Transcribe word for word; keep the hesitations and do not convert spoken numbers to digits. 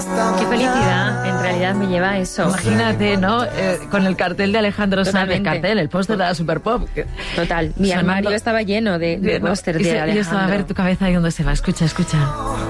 Qué felicidad, en realidad me lleva a eso. Imagínate, ¿no? Eh, con el cartel de Alejandro Sanz, el Totalmente. cartel, el póster de la Super Pop. Total, mi Sonando. armario estaba lleno de, de No, póster y de se- y Alejandro. yo estaba a ver tu cabeza ahí donde se va. Escucha, escucha.